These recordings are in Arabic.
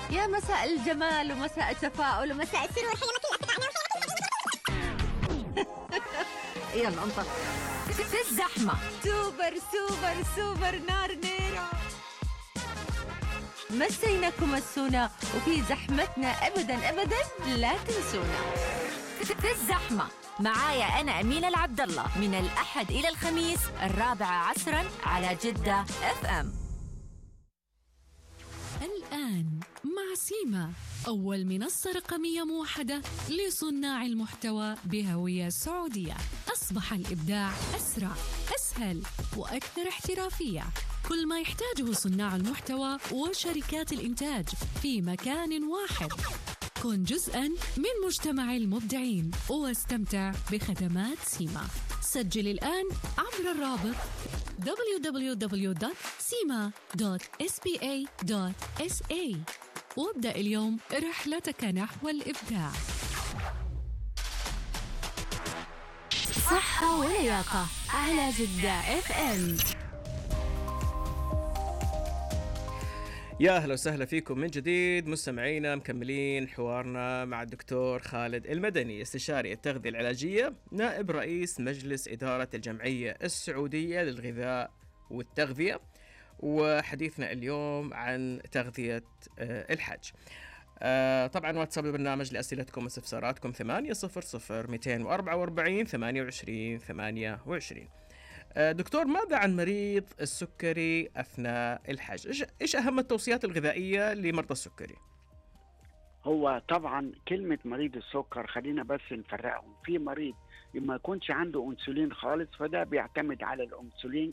يا مساء الجمال ومساء التفاؤل ومساء السرور. يلا انطلق. في الزحمة سوبر سوبر سوبر نار نيرة. مسيناكم السونا وفي زحمتنا أبدا أبدا لا تنسونا. في الزحمة معايا أنا أمينة العبد الله من الأحد إلى الخميس 4 على جدة FM. الآن مع سيما، أول منصة رقمية موحدة لصناع المحتوى بهوية سعودية. أصبح الإبداع أسرع، أسهل وأكثر احترافية. كل ما يحتاجه صناع المحتوى وشركات الإنتاج في مكان واحد. كن جزءاً من مجتمع المبدعين واستمتع بخدمات سيما. سجل الآن عبر الرابط www.sima.spa.sa وابدأ اليوم رحلتك نحو الإبداع. صحة ولياقة على جدة FM. يا أهلا وسهلا فيكم من جديد مستمعينا، مكملين حوارنا مع الدكتور خالد المدني، استشاري التغذية العلاجية، نائب رئيس مجلس إدارة الجمعية السعودية للغذاء والتغذية، وحديثنا اليوم عن تغذية الحج. طبعا واتساب البرنامج لأسئلتكم واستفساراتكم 800-244 28 28. دكتور، ماذا عن مريض السكري أثناء الحج؟ إيش أهم التوصيات الغذائية لمرضى السكري؟ هو طبعا كلمة مريض السكر خلينا بس نفرقهم. في مريض ما يكونش عنده أنسولين خالص، فده بيعتمد على الأنسولين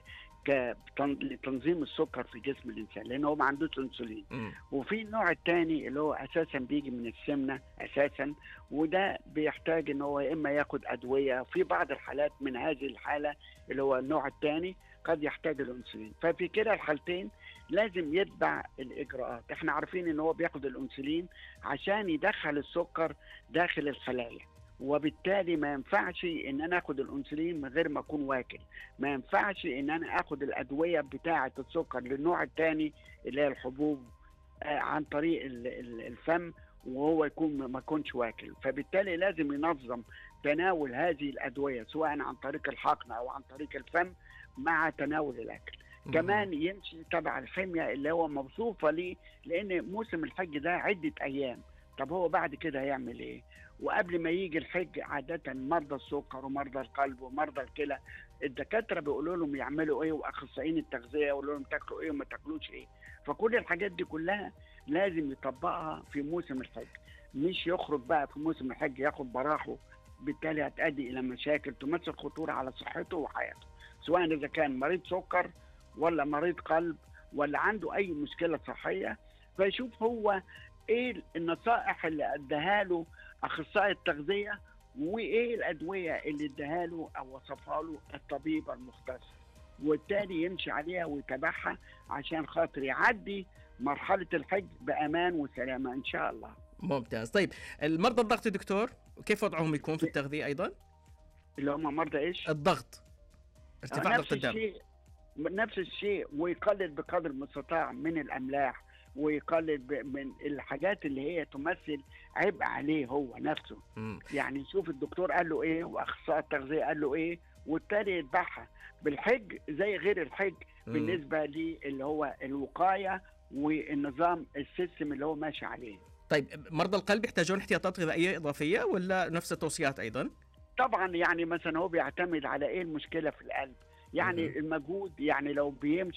لتنظيم السكر في جسم الإنسان، لأنه هو ما عندوش أنسولين. وفي النوع الثاني اللي هو أساسا بيجي من السمنة أساسا، وده بيحتاج إنه هو إما ياخد أدوية. في بعض الحالات من هذه الحالة اللي هو النوع الثاني قد يحتاج الأنسولين، ففي كلا الحالتين لازم يتبع الإجراءات. احنا عارفين إن هو بياخد الأنسولين عشان يدخل السكر داخل الخلايا، وبالتالي ما ينفعش ان انا اخد الانسولين من غير ما اكون واكل. ما ينفعش ان انا اخد الادويه بتاعه السكر للنوع الثاني اللي هي الحبوب عن طريق الفم وهو ما يكونش واكل. فبالتالي لازم ينظم تناول هذه الادويه سواء عن طريق الحقن او عن طريق الفم مع تناول الاكل. كمان يمشي تبع الحميه اللي هو موصوفه ليه، لان موسم الحج ده عده ايام. طب هو بعد كده هيعمل ايه؟ وقبل ما يجي الحج عادة مرضى السكر ومرضى القلب ومرضى الكلى الدكاترة بيقولوا لهم يعملوا ايه، واخصائيين التغذية يقولوا لهم تاكلوا ايه وما تاكلوش ايه. فكل الحاجات دي كلها لازم يطبقها في موسم الحج، مش يخرج بقى في موسم الحج ياخد براحه، بالتالي هتؤدي الى مشاكل تمثل خطورة على صحته وحياته، سواء اذا كان مريض سكر ولا مريض قلب ولا عنده اي مشكلة صحية. فيشوف هو ايه النصائح اللي اداها له اخصائي التغذيه، وايه الادويه اللي اداها له او وصفها له الطبيب المختص، وبالتالي يمشي عليها ويتبعها عشان خاطر يعدي مرحله الحج بامان وسلامه ان شاء الله. ممتاز. طيب المرضى الضغط دكتور كيف وضعهم يكون في التغذيه ايضا؟ اللي هم مرضى ايش؟ الضغط، ارتفاع ضغط الدم. نفس الشيء، ويقلل بقدر المستطاع من الاملاح، ويقلل من الحاجات اللي هي تمثل عبء عليه هو نفسه. يعني يشوف الدكتور قال له ايه واخصائي التغذيه قال له ايه، والتالي يتبعها. بالحج زي غير الحج بالنسبه لي اللي هو الوقايه والنظام السيستم اللي هو ماشي عليه. طيب مرضى القلب يحتاجون احتياطات غذائيه اضافيه ولا نفس التوصيات ايضا؟ طبعا يعني مثلا هو بيعتمد على ايه المشكله في القلب، يعني المجهود، يعني لو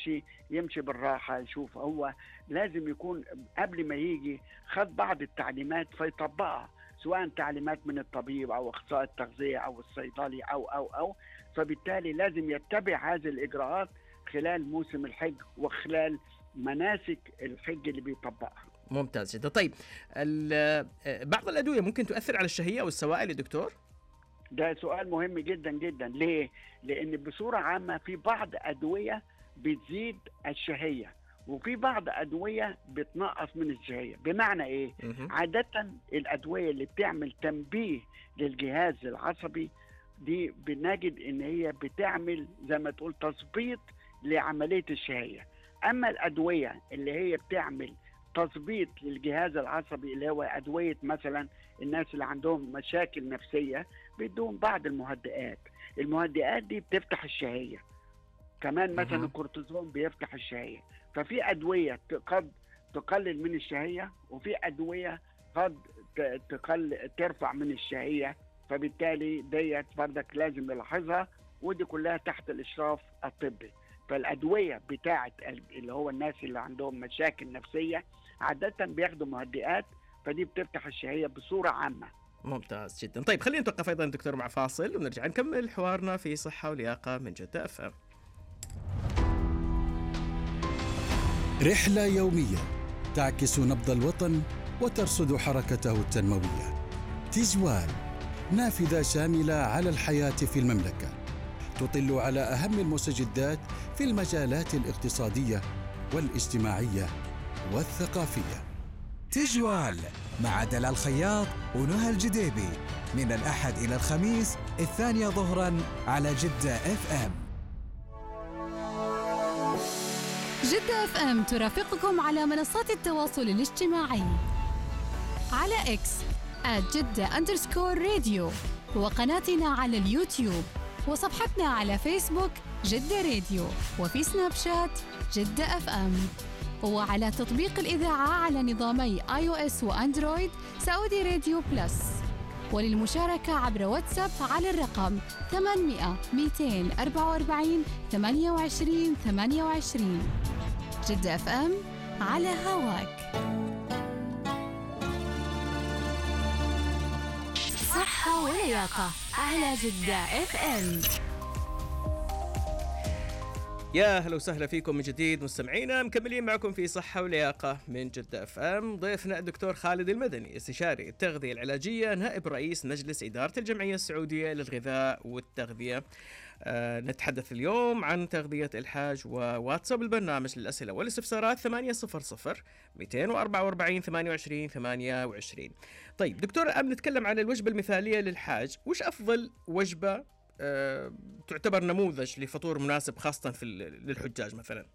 يمشي بالراحة. يشوف هو لازم يكون قبل ما يجي خد بعض التعليمات فيطبقها، سواء تعليمات من الطبيب أو أخصائي التغذية أو الصيدلي أو فبالتالي لازم يتبع هذه الإجراءات خلال موسم الحج وخلال مناسك الحج اللي بيطبقها. ممتاز جدا. طيب بعض الأدوية ممكن تؤثر على الشهية أو السوائل يا دكتور؟ ده سؤال مهم جدا جدا. ليه؟ لأن بصورة عامة في بعض أدوية بتزيد الشهية وفي بعض أدوية بتنقص من الشهية. بمعنى إيه؟ عادة الأدوية اللي بتعمل تنبيه للجهاز العصبي دي بنجد إن هي بتعمل زي ما تقول تظبيط لعملية الشهية. أما الأدوية اللي هي بتعمل تنقيص للجهاز العصبي دي بنجد إن هي بتعمل زي ما تقول تظبيط لعملية الشهية. تظبيط للجهاز العصبي، اللي هو ادويه مثلا الناس اللي عندهم مشاكل نفسيه بيدوهم بعض المهدئات. المهدئات دي بتفتح الشهيه، كمان مثلا الكورتيزون بيفتح الشهيه. ففي ادويه قد تقلل من الشهيه، وفي ادويه قد ترفع من الشهيه. فبالتالي ديت بردك لازم نلاحظها، ودي كلها تحت الاشراف الطبي. فالادويه بتاعه اللي هو الناس اللي عندهم مشاكل نفسيه عاده بياخدوا مهدئات، فدي بتفتح الشهيه بصوره عامه. ممتاز جدا. طيب خلينا نتوقف ايضا دكتور مع فاصل، ونرجع نكمل حوارنا في صحه ولياقه من جدة FM. رحلة يومية تعكس نبض الوطن وترصد حركته التنموية. تجوال، نافذة شاملة على الحياة في المملكة، تطل على أهم المستجدات في المجالات الاقتصادية والاجتماعية والثقافية. تجوال مع دلال الخياط ونهى الجديبي من الأحد إلى الخميس 2 ظهرا على جدة FM. جدة FM ترافقكم على منصات التواصل الاجتماعي على إكس @جدة_راديو، وقناتنا على اليوتيوب، وصفحتنا على فيسبوك جدة راديو، وفي سناب شات جدة FM، وعلى تطبيق الإذاعة على نظامي iOS وأندرويد سعودي راديو بلس. وللمشاركة عبر واتساب على الرقم 800 244 28 28. جدة FM على هواك. صحة ولياقة على جدة FM. يا هلا وسهلا فيكم من جديد مستمعينا، مكملين معكم في صحة ولياقة من جدة FM. ضيفنا الدكتور خالد المدني، استشاري التغذية العلاجية، نائب رئيس مجلس إدارة الجمعية السعودية للغذاء والتغذية. نتحدث اليوم عن تغذية الحاج، وواتساب البرنامج للأسئلة والاستفسارات 800 244 28 28. طيب دكتور، نتكلم عن الوجبة المثالية للحاج. وش أفضل وجبة تعتبر نموذج لفطور مناسب خاصة للحجاج مثلا؟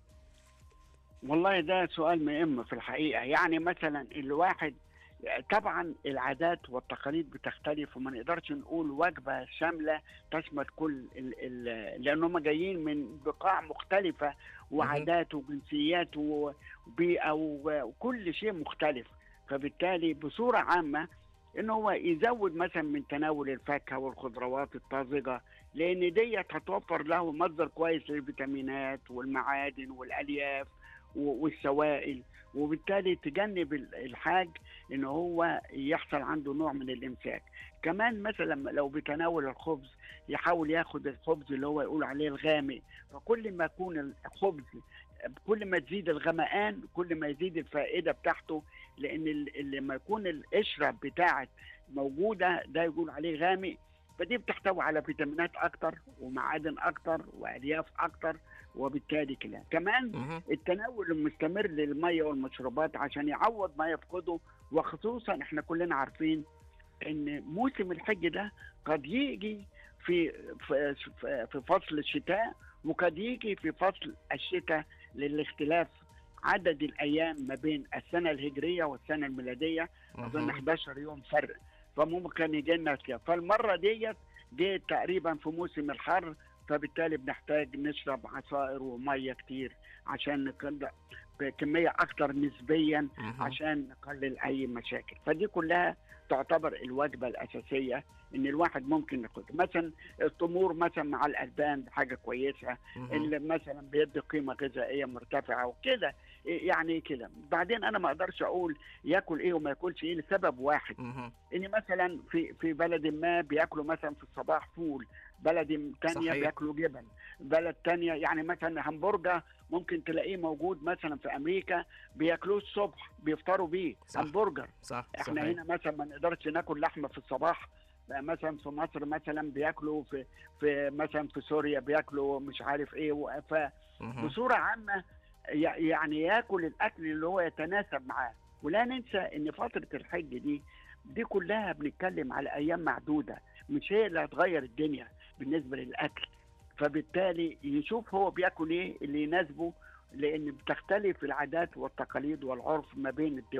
والله ده سؤال مهم في الحقيقة. يعني مثلا الواحد طبعا العادات والتقاليد بتختلف، وما نقدرش نقول وجبة شاملة تشمل كل لأنهم جايين من بقاع مختلفة وعادات وجنسيات وبيئة وكل شيء مختلف. فبالتالي بصورة عامة إنه هو يزود مثلا من تناول الفاكهة والخضروات الطازجة، لأن ديت هتوفر له مصدر كويس للفيتامينات والمعادن والألياف والسوائل، وبالتالي تجنب الحاج إنه هو يحصل عنده نوع من الإمساك. كمان مثلا لو بتناول الخبز يحاول ياخد الخبز اللي هو يقول عليه الغامق، فكل ما يكون الخبز كل ما تزيد الغمقان كل ما يزيد الفائدة بتاعته، لأن لما يكون القشرة بتاعت موجودة ده يقول عليه غامق، فدي بتحتوي على فيتامينات أكتر ومعادن أكتر وألياف أكتر، وبالتالي كده. كمان التناول المستمر للمية والمشروبات عشان يعوض ما يفقده، وخصوصا احنا كلنا عارفين ان موسم الحج ده قد يجي في فصل الشتاء، وقد يجي في فصل الشتاء للاختلاف عدد الأيام ما بين السنة الهجرية والسنة الميلادية. أظن 11 يوم فرق، فممكن يجي لنا كده. فالمرة ديت جيت تقريبا في موسم الحر، فبالتالي بنحتاج نشرب عصائر ومية كتير عشان نقلل بكمية أكتر نسبيا عشان نقلل أي مشاكل. فدي كلها تعتبر الوجبة الأساسية إن الواحد ممكن ياخد. مثلا التمور مثلا مع الألبان حاجة كويسة، اللي مثلا بيدي قيمة غذائية مرتفعة وكده، يعني كده. بعدين أنا ما أقدرش أقول ياكل إيه وما ياكلش إيه لسبب واحد، إن مثلا في بلد ما بياكلوا مثلا في الصباح فول، بلد تانية بياكلوا جبن، بلد تانية يعني مثلا همبرجر ممكن تلاقيه موجود مثلا في أمريكا بياكلوه الصبح بيفطروا بيه همبرجر. احنا هنا مثلا ما نقدرش ناكل لحمة في الصباح، مثلا في مصر مثلا بياكلوا في مثلا في سوريا بياكلوا مش عارف ايه. فبصورة عامة يعني ياكل الأكل اللي هو يتناسب معاه. ولا ننسى ان فترة الحج دي كلها بنتكلم على أيام معدودة، مش هي اللي هتغير الدنيا بالنسبة للأكل. فبالتالي يشوف هو بياكل ايه اللي يناسبه، لأن بتختلف العادات والتقاليد والعرف ما بين الدول.